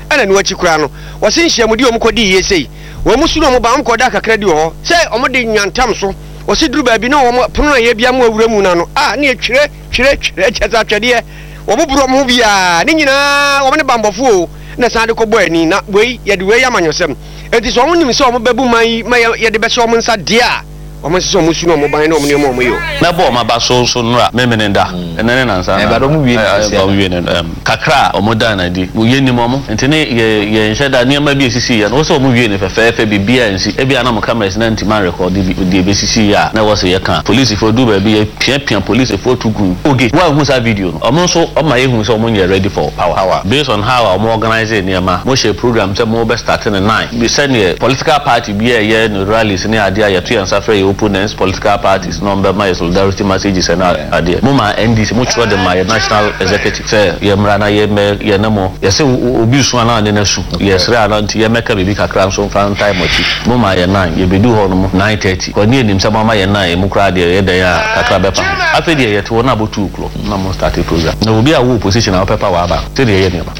ana no achi kura no wo se nhyiamudi o mkodi yesei wo musu no mo ba mkoda kakra di ho se o mo de nyantam so wo se duru ba bi na wo pono ye bia mo awura mu na no ne atwire kyeza twede wo bobro mo bia ne nyina wo ne bambofo o na san de ko boy ni na wei ye de wei amanyosem enti so wo nim se o mo babu man ye de be so mo nsa de a o mo se so mo su no mo ban na o mo ne mo yo na bo ma ba so nura memenenda enene nansa na ba do mu wie kakra o mo dan na di wo ye ni mo enti ne ye nheda ne ma bi esisi ya no so mo wie ne fefe bibia ensi e bia na mo cameras na nti man record di be esisi ya na wo se ye kan police for do ba bi ye pian police for tugu oge wa hu sa video no o mo so o ma ye hu so mo ye ready for power based on how o mo organize ne ma mo share program say mo be start in 9 be send ye political party bi ye no rallies ne ade ya to yansa frɛ opponents political parties number my solidarity messages and idea mama NDC much for them my national executive say ye mra na ye na mo ye say obi so na na su yes ra na nti ye meka bibi kakra so fan time ochi mama ye 9 ye bedu ho no 9:30 ko ni enim say mama ye 9 mu kra de ye da ya kakra bepa afi de ye to na bo 2 o'clock na mo start the program na obi a wo position a pepa wa ba say de ye ne ba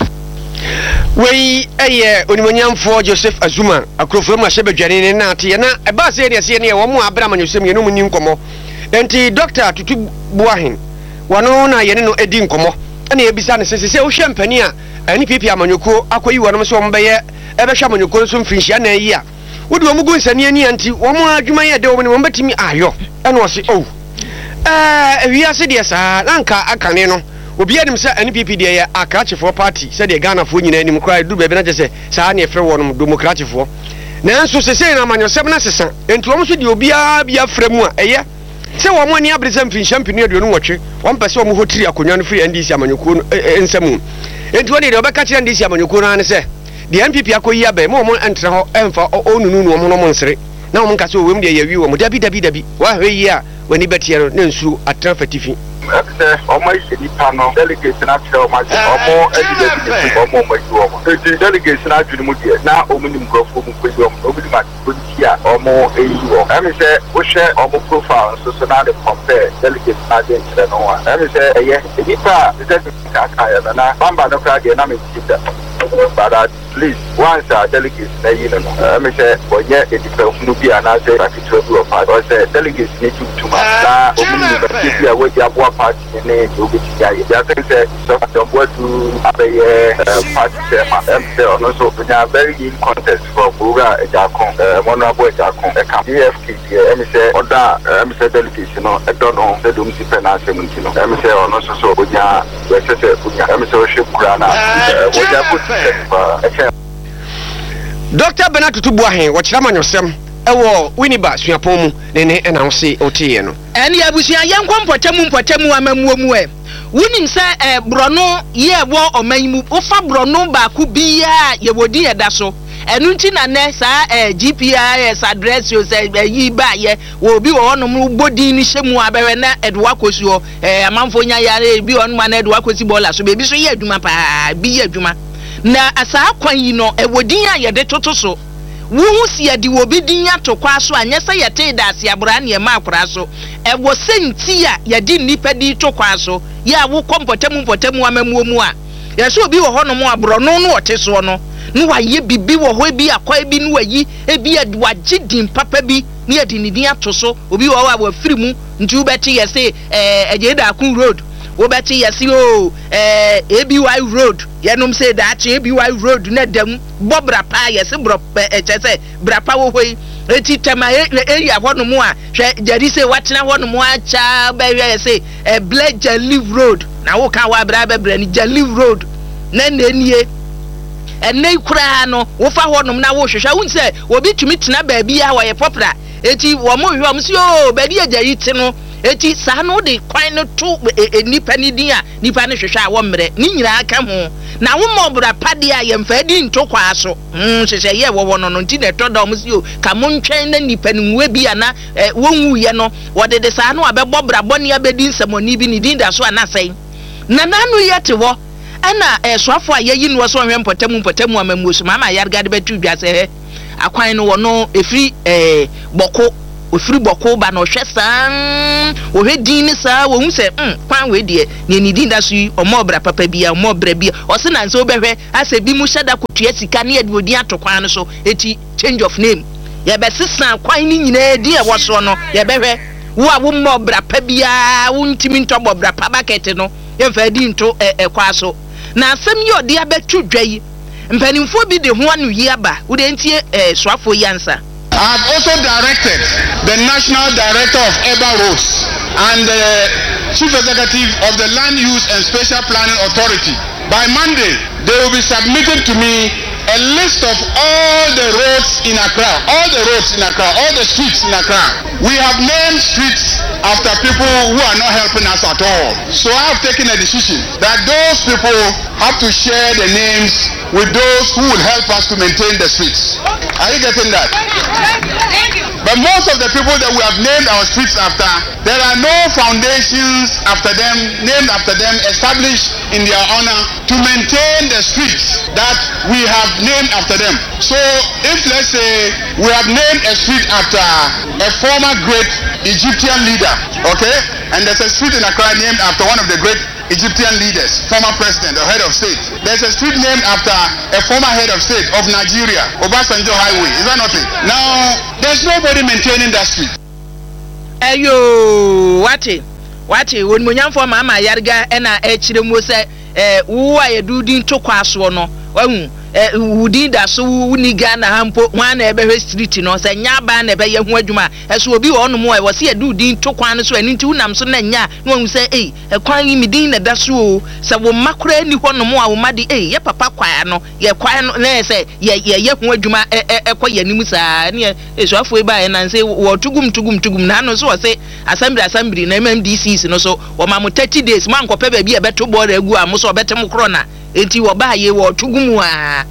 wei eye onimonyamfo Joseph Azuma akrofo ma hye bedwane ne na ate na e ba se ne se ne wo mo abra manyosem ye no mu ni nkomo enti Dr. Tutu Buahin wano na ye ne no edi nkomo na ye bisa ne se wo hwe mpani a ani pipi amanyoko akoyi wono so mo beye e be hwe amanyoko so mfinhia na yi a wodi wo mugu nsani ani anti wo mo adwuma ye de wo ne wo betimi ayo e no se wiase de sa nanka akane no obi anim se NPP de ya akrachefo party se de Ghana fo nyina anim kra du bebe na je se sa na efre wonom democratifo na nso se na amanyosem na sesa enti wo so de obi a bia fremu a eye se wo mo ani abrese mfin championship aduonu nwotwe wo mpese wo mo hotiri akonwa no free NDC amanyoko ensemu enti wo de obeka kire NDC amanyoko na ne se de NPP akoyi abai mo entra ho emfa onunu no mo no nsere na wo nkase wo wem de ya wi wo mo dabi wa hweyi a wani betiero na nsu atrafatifi almost any panel delegation after my more educated more my delegation after the media now opening microphone nobody might put here or more I mean say we share our profile so now they compare delegates against the no one I mean say yes any part is that na bamba no cry na me that but at least once our delegates na you know I mean say for yeah it depends no be an answer that it will be part or say delegates need to na opening the way they party ne obi ya think say so don't go to a party chairman no so we are very in contest for Buga Ejakon Honorable Ejakon EFK me say oda me say delegation no I don't know the dum si penance no me say no so we are we say me say ship grana we are put Dr. Bernard Tutu Buahin wo kira manyosem ewo winiba suapon mu ne na wo se otiye no ene abusua yenkwa mpotemu amamuomu wunim se brono ye wo omanyimu ufa brono ba ku biya ye wodi eda so enu nti na ne sa GPS address yo se yi ba ye wo bi wo honom bodi ni hyemu abewe na edwa kosi ho amanfo nya yare bi on ma na edwa kosi bola so bebi so ye adwuma pa bi ye adwuma na asa kwan yi no ewodi a ye de toto so wuhu si adi wo bi din ato kwa so anya se yete da se abura ne ma akora so wo senti a yedi nipa di to kwa so ya wo kompotemu amamuomu a ya so obi wo ho no mo aburo no no ote so no no wa ye bibi wo ho bi akwa bi no wayi ebi adwaje din papa bi ne yedi ni din ato so obi wo wa firi mu nti wo beti ye se eje da kun road wo beti ye se o ABY road yenom say that ABY road na dam bobra pa ye se bro chese brapa wo hoi eti tema area ho no mu a hwe jari say watena ho no mu a cha ba ye say Bleja Live road na wo kan wa bra bra ni Jalive road na nie ene kura no wo fa ho no na wo hwehwa wo nse obi tumi tena ba bia wo ye popra eti wo mo hwe om si o ba bia jari ti no eti sa no de kwan no to nipa ni din a nipa ne hwehwa a wo mre ni nyira aka ho na wo mo bra pade a ye mfa di ntokwa so hwehwe ye wo no no nti na to da om si o ka mo ntwen na nipa ni nwe bi ana wonwu ye no wo de sa no abebɔ bra bɔne abedi nsamoni bi ni din da so anasɛn na nanu ye te wo ana soafo a yeyi no so hwe mpotemu amamuo so mama yarga de betu dwase akwan no wo no efiri bɔko ofiri bɔko ba na ɔhwɛ saa ohwɛ din ne saa wo hu sɛ kwan we de ne ni din da so yi ɔmɔ papa bia ɔmɔ bra bia ɔse na nse obɛhwɛ asɛ bi mu hyɛda kotua sika ne yɛde odin ato kwan no so eti change of name yɛbɛsesa kwan ni nyinaa di ɛwɔ so no yɛbɛhwɛ wo a wo mɔ bra pa bia wo ntimi ntɔ bɔ bra pa bucket no yɛmfa di nto ɛkwa so na asɛm yi ɔde abɛto dwa yi mpanimfo bi de ho anu yi aba wo de ntie soafo yi ansa. I have also directed the National Director of Urban Roads and the Chief Executive of the Land Use and Spatial Planning Authority. By Monday, they will be submitted to me a list of all the roads in Accra, all the streets in Accra. We have named streets after people who are not helping us at all. So I have taken a decision that those people have to share the names with those who will help us to maintain the streets. Are you getting that? But most of the people that we have named our streets after, there are no foundations named after them, established in their honor to maintain the streets that we have named after them. So if let's say we have named a street after a former great Egyptian leader, okay, and there's a street in Accra named after one of the great Egyptian leaders, former president or head of state. There's a street named after a former head of state of Nigeria, Obasanjo Highway. Is that nothing? Now, there's nobody maintaining that street. Ayo, wati, when munyamfo mama yarga ena chire mu se wo a yedu din to kwaso no, wahu wudi da so wuni Ghana hampo wan na ebe street no se nya ba na ebe ye ho adwuma eso obi wo no mo e wo se yedu din to kwan no so ani nti unam so na nya no hu se kwan yi mi din na da so se wo makora ni ho no mo a wo ma de ye papa kwaa no ye kwan no na se ye ho adwuma ekwa yanim saa ne eso afo e ba na se wo tugum na no so wo se assembly na MMDCs no so wo ma mo 30 days man ko pe ba bi e beto board agu a mo so betem kro na enti wo ba ye wo tugum a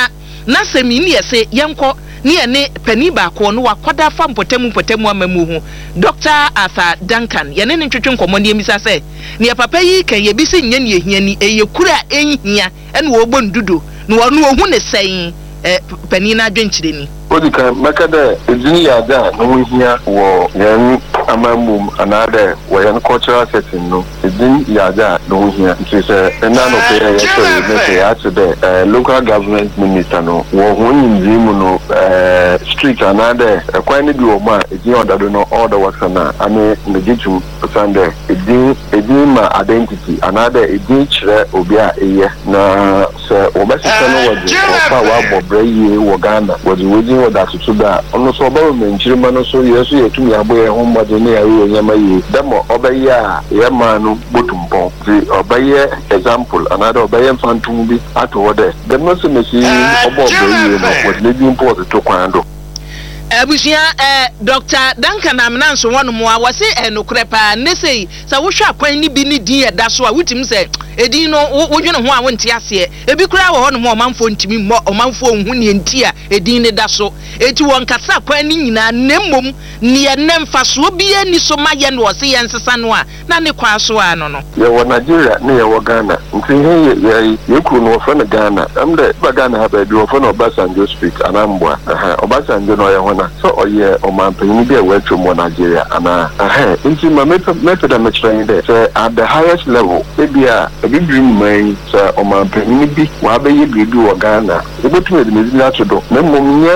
na semi ni ese yenko ni ene pani ba ko no wakwada fa mpotemu amamu hu Dr. Arthur Duncan ye ne ntwetwe nkomo ne emisa se ne papa yi kan ye bi se nya ne ehia ni eyekura enhia ene wo bo ndudo ne wo no hu ne sen pani na adwenkyire ni Odika makada ejini ya da no hia wo yan amamum another wayan cultural setting no ejini ya da no hia it is na no pay ya so ya to the local government minister no wo honin zimu no street another kwani bi o ma ejini odado no all the works na ane negitu sande ejini ma identity another ejini chire obi a eye na so obesisa no wo wa bobre ye wo Ghana wo that to that on so about menchirima no so yesu yetumi aboye ho mbade ne yawo nyama yi demo obaye a ye manu botumpo the obaye example another obaye fantum bi ato wode dem no so mesi obo obaye no what le bi import to kwando abusia Dr. Duncan amnanso wono mo a wose enokrepa ne sei sa wo hwa kwan ni bi ni din eda so a wutim se edin no wodwene ho a wonte ase ebi kura wo hono mo manfo ntimi mo manfo hu ne enti a edin ne da so eti won kasa kwan ni nyina nemmom ne ye nemfa so bi ani so maye no wose ye nsesa no a na ne kwa so a no ye wo Nigeria ne ye wo Ghana nti ye kru no wo na Ghana amde ba Ghana ha ba bi wo na Obasanjo speak anambwa Obasanjo no ye ho so oye omanpanyi bi ewetu mo Nigeria ana nti ma method me train there so at the highest level ebia dream man so omanpanyi bi wa be ye bi wo Ghana ebetu me medina to do na momnya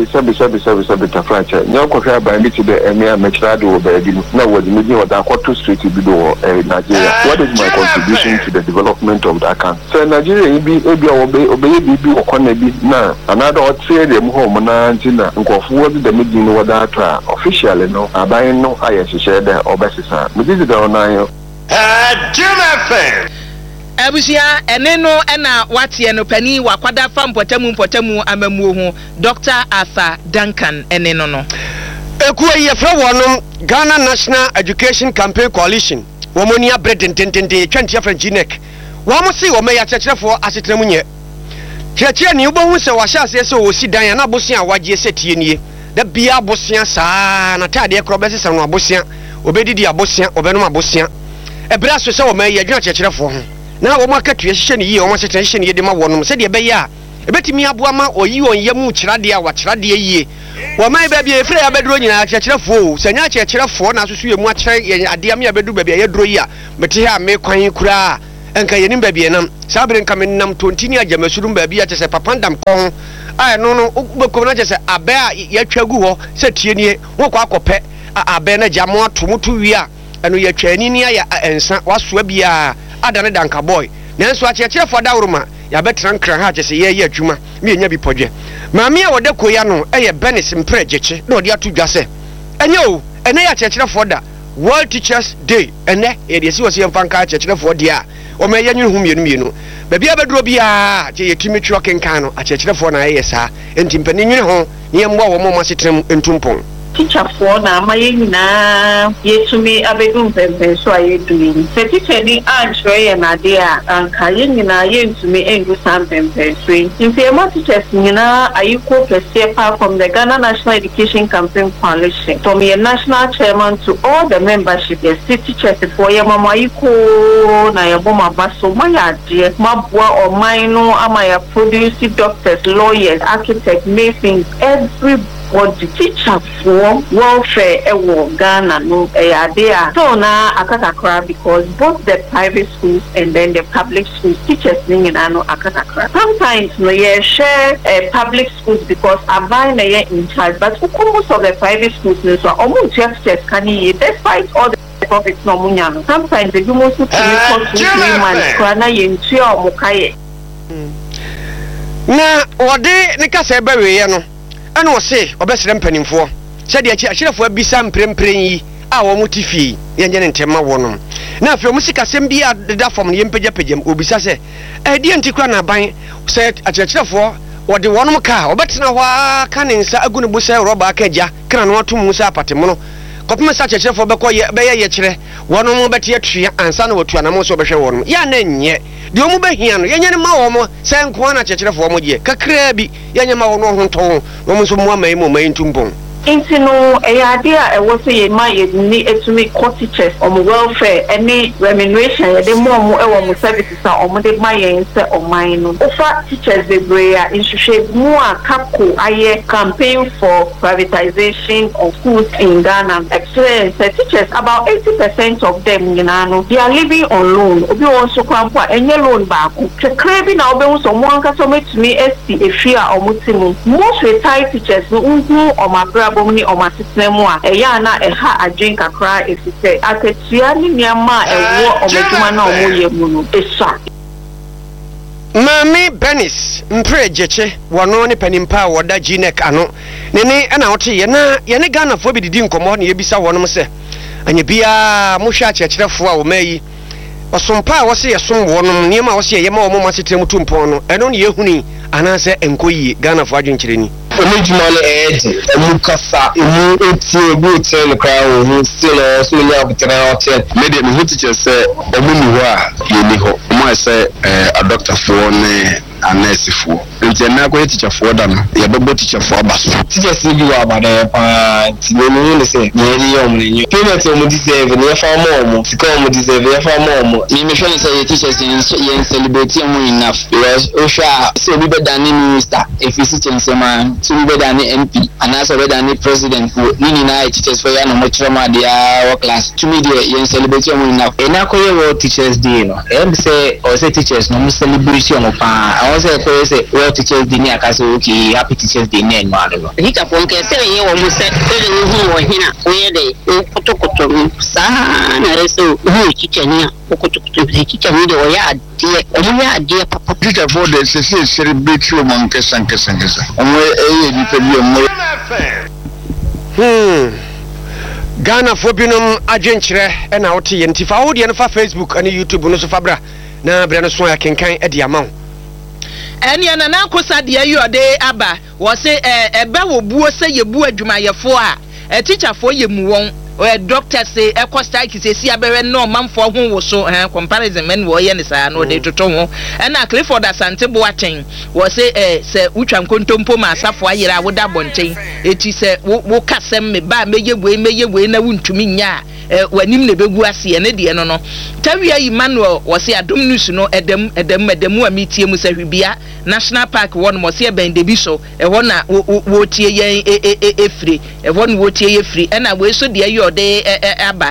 sabi tafracha nya ko hwa ba bi ti de emia metrade wo ba bi na wo di medina wo da kwato street bi do Nigeria. What is my contribution to the development of that country? So Nigeria bi ebia obeye bi okona bi na another o tie dem home na ntina nkofo wo de medina wo da atra officially no aban no ayehye de obesisa medidi da onayo abusia ene no na watie no pani wakwada fa mpotemu amamuo ho Dr. Arthur Duncan ene no ekuwa ye fra wono Ghana National Education Campaign Coalition womonia bread tentente twantia fra GNEC wo si wo meya kyerefo asetremu nye kyerɛ ni wo hu se wa hyase se wo si dan na bosia wagye setie nie da bia bosia saa na tade ekro be sesa no abosia obedidi abosia obenum abosia ebra so se wo meya dwuna kyerefo ho na wo makatue hye ne yi wo masetre hye ne de ma wonum se de be ya ebetimi aboa ma oyi on yam kyerade a wakyerade yie wɔman ba bia efre abeduro nyina kyerɛkyerɛfo sanya kyerɛkyerɛfo na soso yemu akyerɛ ade am ya bedu ba bia yɛduro yi a mete ha me kwan kura enka yenim ba bia nam sabre nka me nam tontini agyamasurum ba bia kyese papandam kɔn a no bekom na kyese abe a yɛtwa gu hɔ sɛ tie nie wo kɔ akɔpɛ abe na gyamo atomoto wi a ɛno yɛtwa ani ni ya ensa wasoa bia adane danka boy nanso akyerɛkyerɛfo dawroma ya betra nkran ha kyese yɛ adwuma me nya bi podwe maame a wode koya no ɛyɛ Benis Mprejeche na ɔde ato dwa sɛ ɛnyɛ o ɛnɛ yɛ akyerɛkyerɛfo da World Teachers Day ɛnɛ yɛde si wɔse yɛmfa nka akyerɛkyerɛfo de a ɔma yɛ nwunu hu mienu baabi abɛduro bia gye yɛtumi twɛ kenkan no akyerɛkyerɛfo na ɛyɛ saa enti mpani nwene ho ne yɛmmoa wɔ mo masetram ntumpɔn teacher for na ma yina yetumi abedu mpempen so ayedui se teacher ni anhwe ye na de a anka yina yentumi endu sampempen so nti ma teachers nyina ayiko pese pa from the Ghana National Education Campaign Coalition from your national chairman to all the membership the teachers for your mama ayiko na your mama baso ma ya de mabua o maino ama ya produce doctors lawyers architects masons every what the teacher for welfare Ghana no idea so na akatakra because both the private schools and then the public schools teachers ning na no akatakra sometimes no ye share public schools because abai na ye in charge but most of the private schools no so omo teachers can ye despite all the profits no munya no sometimes they do most to 3 months kana ye ntua omo kaye na ode ne kasa ba we ye no ana o se obesere mpanimfo se de akyerefo abisa mprempren yi a wo mutifi yenye ne ntema wonom na afi o musika sem bi adeda fom ne yempagapagam obisa se de antikura na ban se akyerefo wode wonom ka obetena hwa ka ne nsa agu ne bu se roba akaja kra no atom musa apatemo no kopema sa akyerefo bekɔ be ye kyerɛ wonom bete atua ansa na watu anamo so behwe wonom ya na nye de omu behia no yenye ne ma wo mo se nko na akyerefo wo mo de kakra bi yenye ma wo no ho nton wo mo so mo amai mo mai ntumpon Inti no idea was a my ni etumi court teachers on welfare any remuneration ya de mo e services on de my yense on mine no ofa teachers the brea inhwehwe mu akako aye campaign for privatization of schools in Ghana experience teachers about 80% of them no they are living on loan obi won so kwampo enye loan ba ko kekre bi na obi so mo anka so metumi esi efia omutimu most retired teachers no nhu o mabra bomni o masitemu a eya na eha adwen kakra efise aketua ni niama ewo omeduma na omoye mu no esa Mami Benis Mprejeche wono ne panimpa woda Ginek ano ne na wote ye na ye ne Ghana fo bi didi nkomo ne yebisa wonom se anye bia mo hwa akyerefo a wo mayi osompa wo se ye som wonom niam a wo se ye ma wo mo masitemu tumpon no eno ne yehuni anase enkoyi Ghana fo adwenkyereni Omijumale edi emukasa emu eti ebu ten kwa ohu still so nya obutena hotel media me teacher say omuni ho a yeni ho mo say a doctor for ne a nurse for nti na ko teacher for da no ye bebo teacher for baso teacher si bi wa abada pa ti no ne say ye yom ne nyu payment omu deserve ne fa mo sika omu deserve ye fa mo ni me hwe say teachers ye celebrate omu enough because osha so bi be dan ni minister if you see chensema so we better than MP and also better than president who ni teachers for ya no mo trema dia class to me dey yen celebrate mo na e na ko ye teachers day no e be say o say teachers no mo celebrate mo pa I say ko say world teachers day ni aka say okay happy teachers day ni no ado hika fo nke say ye wo mo say e hu wo hina o ye dey kotokoto sa na reso hu teacher ni kotokoto teacher ni dey o ya de papa teacher for the say celebrate mo nkesa Ghana fo binom adwenkyerɛ na wote ye ntifa wo de no fa Facebook ani YouTube no so fa bra na bra no so ya kenkan e de ama wo ene na na kosa de ayode aba wo se ebe wo buo se ye bu adwumayefo a teacher fo ye mu won doctor say eco strike say si abere no manfo ho wo so comparison men wo ye ne saa no de toto ho na Clifford Asante Boateng wo say say utwa nkontompo ma asafo ayira woda bonten eti say wo kasem me ba meye na wuntumi nya wanim ne begu ase ne de no no tawia Emmanuel wo say adom news no edam a metie mu sahwibia National Park won mo say ben debi so wo na wo tie yen efri wo no wo tie ye free na we so de ayode aba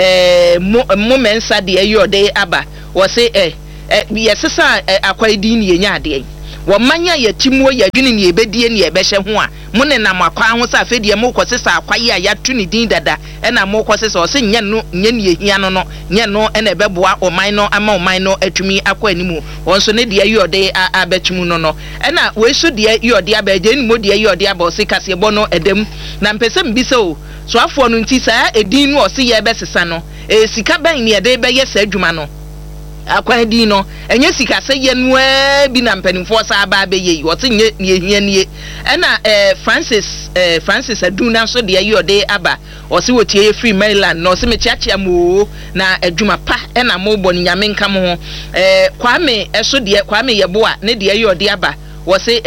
momensa de ayode aba wo say yesesa akwadi ni yenya ade wo manya yatimuo yadwene ni ebedie ni ebehye ho a mo ne nam akwa ho sa afedie mo kwosesa akwaye a yatu ni din dada na mo kwosesa o se nya no nya ni ehia no nya no na ebeboa oman no ama oman no atumi akwa animu won so ne de ayode abatumu no na we so de ayode abaje ni mo de ayode aba o se kase bo no edem na mpese mbise o so afo no nti saa edin no o se ye besesa no sika ban ni ede be ye sa adwuma no akwa di no enye sika se ye no bi na mpanimfo sa aba be ye wo te nye ehia nie na Francis Aduna so de ayode aba o se wotie free Maryland no se me chiachia mo na adwuma pa na mo bɔ nyame nka mo ho Kwame eso de Kwame yeboa ne de ayode aba wo se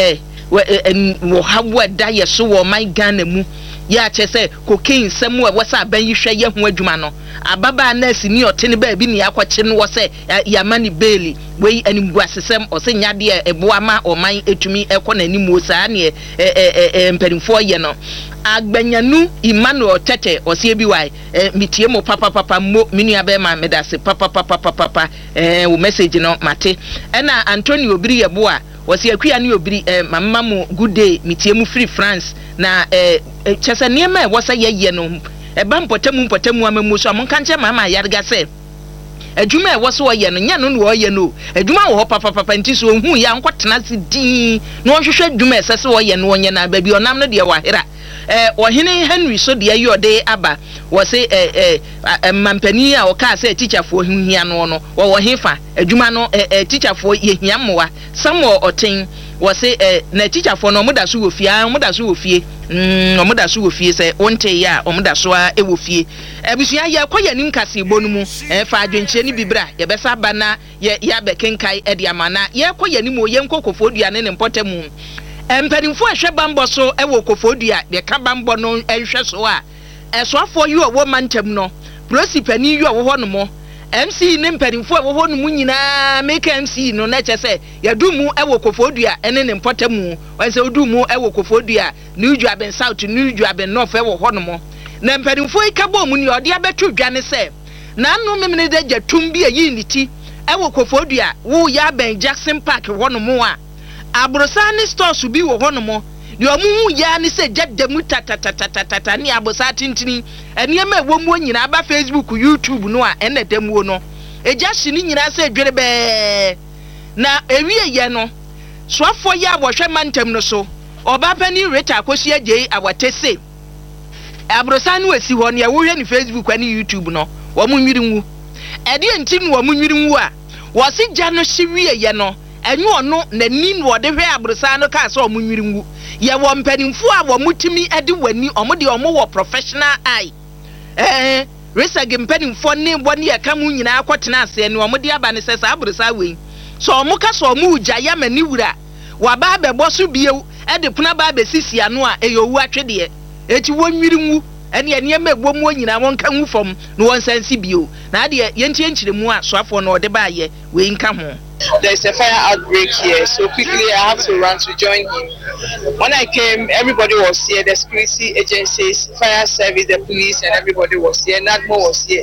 wo hawo da ye so wo my Ghana mu ya chese cocaine semu e wasa ban yi hwe ye ho adwuma no ababa nurse ni ote ne ba bi ni akwache no wose ya mani beli we animgu asesem o se nyade eboa ma oman etumi ekọ nanimu saa ne mpanimfo ye no agbanyanu Emmanuel Tete o se bi wai mitie mo papa mo minu abe ma medase papa wo message no mate na Antonio Obiri yeboa wasi akua ne Obiri mamma mo good day mitie mu free France na chese niema wasa ye no eba mpotemu amamu so amonka nche mama yarga se adwuma woso wo ye no nya no wo ye no adwuma wo papa nti so hu ya nkotena se din no hwehwe adwuma esese wo ye no onye na ba bi onam no de wa hera ohene Henry so de ayode aba wo se mampani a o ka se teacher fo hia no wo hefa adwuma no teacher fo ye hia mowa Samuel Oten wo se na teacher fo no moda so wo fie omoda so wo fie se onte ya omoda so a e wo fie abusua ya kwaya nim kase bonu mu fa adwenche ni bibra ye besa bana ya bekenkai e de amana ye kwaya nim o ye nkokofodua ne mpotemu empanimfo ahwe bambo so e wo kofodua de ka bambo no ehwe so a esoafo yi wo mantam no prosipani yi wo ho no mo MC ne mpanimfo wo ho no mu nyina make MC no na chese ya dumu e wo kofodua ene ne mpotemu wanse odumu e wo kofodua New Joaben South New Joaben North e wo ho no mo na mpanimfo ikabo mu ni ode abetu dwane se na anu memene de jatum bi ayi niti e wo kofodua wo ya Ben Jackson Park ho no mo a abrosani stores bi wo ho no mo de omu ya ni se jaddamu tata ni abosa tintini eniema wo mu nyina aba Facebook YouTube no a ene damuo no eja hye nyina se dwere be na ewie ye no soafo ya abohwe mantam no so oba pani reta akosi agye awatese abrosani wasi ho ne wo hwe ni Facebook ani YouTube no wo mu nwiri nwu ede enti no wo mu nwiri nwu a wo se gya no hye wie ye no enyu ono na ni no de hwe abrosani no ka so wo mu nwiri nwu ye wo mpanimfo a wo mutimi ede wani omo de omo wo professional eye resage mpanimfo ne boni ya kamu nyina akotena ase ne omo de aba ne sesa abresa we so omo ka so omo ugya ya mani wura wa ba be boso biew ede puna ba be sisi ano a eyowu atwede eti wonwiri nwu ene ene megbo mu nyina won ka nwu fom no won sansi bio na ade yenti enkyiremu a soafo no ode ba ye we nka ho. There's a fire outbreak here, so quickly I have to run to join him. When I came, everybody was here, the security agencies, fire service, the police, and everybody was here. NADMO was here.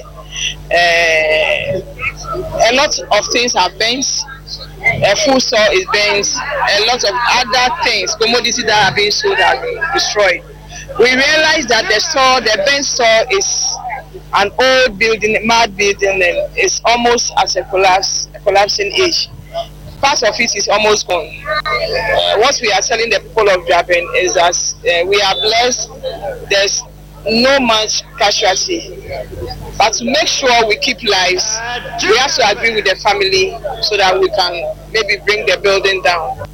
A lot of things are burnt. A full store is burnt. A lot of other things, commodities that are being sold are being destroyed. We realized that the burnt store is an old building, mad building, and it's almost at a collapsing age. Part of it is almost gone. What we are telling the people of Japan is that we are blessed. There's no much casualty, but to make sure we keep lives, we have to agree with the family so that we can maybe bring the building down.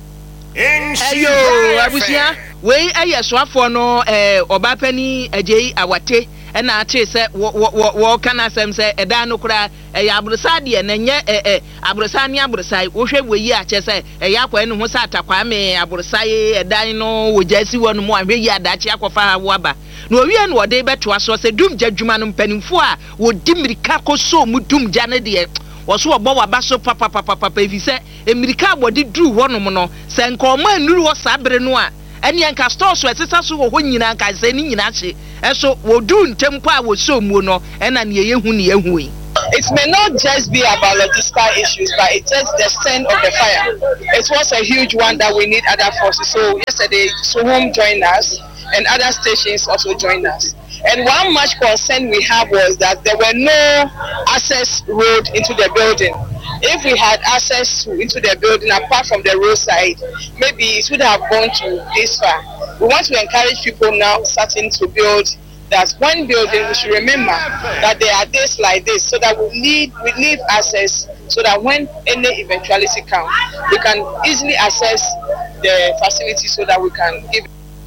Ayo, abusia, we aye soafo no obapani agye awate ɛna ache sɛ wo kana asɛm sɛ ɛda no kora ɛyɛ abrosa deɛ na nyɛ abrosa ne abrosa wo hwɛ wo yi ache sɛ ɛyɛ akwa ne ho sɛ atakwa me abrosa yi ɛdan no wo jasi wo no mu ahwɛ yi adache akɔfa wo aba na owie no wɔde bɛto aso sɛ dumgya dwuma no mpanimfo a wodi mirika koso mu dumgya ne deɛ wɔso wɔbɔ waba so papa efi sɛ emirika wɔde duru hɔ nom no sɛ nkɔma nuru wɔ sabre no a ɛne nka store so ɛsesa so wɔ hɔ nyina nka sɛ ne nyina hye ɛso wɔdu ntempo a wɔso mu no ɛna ne yehu ne yehu yi. It may not just be about logistical issues, but it's just the extent of the fire. It was a huge one that we need other forces. So yesterday, Sohom joined us, and other stations also joined us. And one much concern we have was that there were no access road into the building. If we had access into the building apart from the roadside, maybe it would have gone to this far. We want to encourage people now starting to build that one building. We should remember that there are days like this, so that we leave access, so that when any eventuality comes, we can easily access the facility, so that we can give.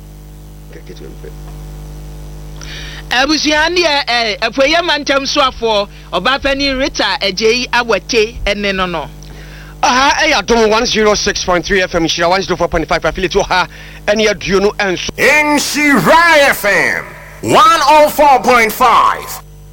Abusiani efoye mantam so afọ Obafeni Rita Ejeyi Awete ene no. Aha Adom 106.3 FM Shira 104.5 affiliate ha ene aduo no enso. In Shira FM 104.5.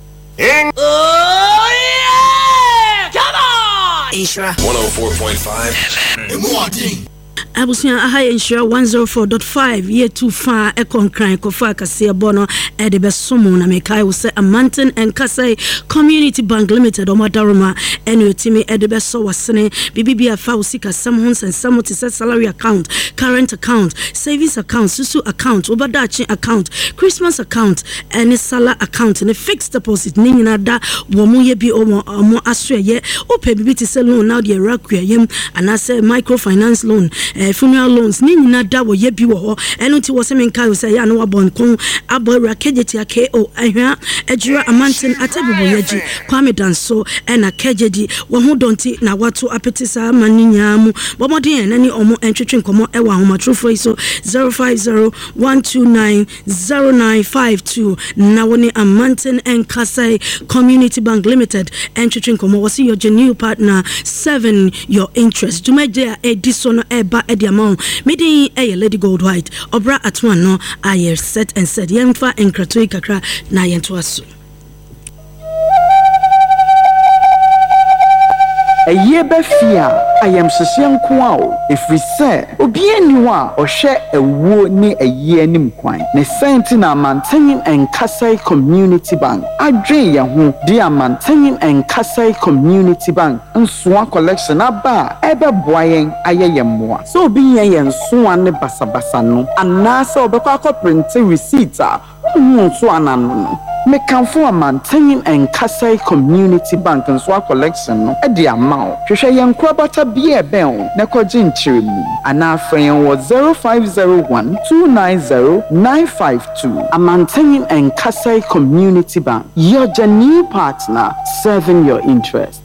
Oh yeah! Come on! Shira 104.5 FM. Abusia aha ensure 104.5 year 2 far ekonkran kofa kase bono e de besomo na mekai wo se Amanten and Kasai Community Bank Limited o madaroma ene otimi e de beso wasene bibibia fa usika some hons and some salary account, current account, savings account, susu account, obadachi account, Christmas account, and sala account and fixed deposit nina da wo mu ye bi omo asreye o pe bibiti se loan now the rakwayem and I say microfinance loan funeral loans ni nyina da wo ye bi wo ho eno ti wo se menka yo se ya no wabon kon abora kejeti ko ahwa ejura Amanten atabibo yaji kwame danso ena kejedi wo ho donti na wato apetisa maninyamu bomoden nani omo entwetwe nkomo ewa homatrofo so 0501290952 na woni Amanten and Kasai Community Bank Limited entwetwe nkomo was your genuine partner 7 your interest to meje edisono eba the amount meeting a Lady Gold White obra at one no I set and said yemfa and kratoi kakra na yento aso a year befia I am sesian kwao efri se obi aniwa ohwe ewo ni a year nim kwan ne senti na Amanten and Kasai Community Bank adwen ye ho di Amanten and Kasai Community Bank nsoa collection aba ebe boyen ayeye moa so obi yen nsoa ne basabasa no anasa obekwa print receipt a nso anano me kanfo Amanten and Kasai Community Bank nsoa collection no e di amount hwehwe yen krabata bia ben na kogin chiremu ana afren wo 0501290952 Amanten and Kasai Community Bank, your genuine partner serving your interest.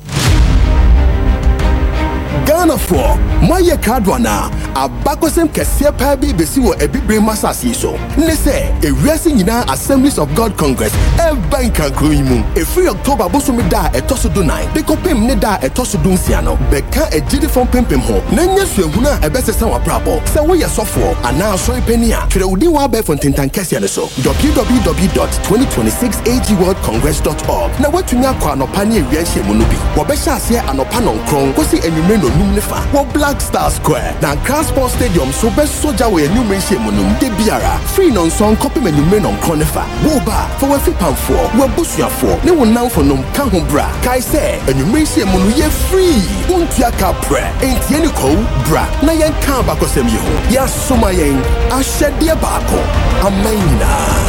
Ghana for Maya Kadwana, a Bakosem Kasia Pabi Besiwo Ebibre Masasi so. Nese, a racing in our Assemblies of God Congress, a bank and Kruimu, a free October Bosumida a Tosudunai, the Copim Neda a Tosudunsiano, Beka a Jidi from Pimpim Ho, Nanya Swuna a Bessa Sawa Brabo, Sawaya Software, and now Soy Penia, Treudiwa Befontintan Cassiano, www.2026agworldcongress.org. Now what to Nakano Pani Riashi Munubi, Wabesha Sia and Opanon Kron, Kosi and Numeno Numnifa, Wa Black Star Square, now Transport Stadium, so best soja way numeration munum, de Biara, free non song copy menu men on Cronifa, Woba, for a flip and four, where Busia for, no one now for Num Kahumbra, Kai say, and numeration munu ye free, won't yaka pre, ain't yeniko, bra, Nayan Kambako Semio, Yas Sumayen, Ashadia Bako, Amena.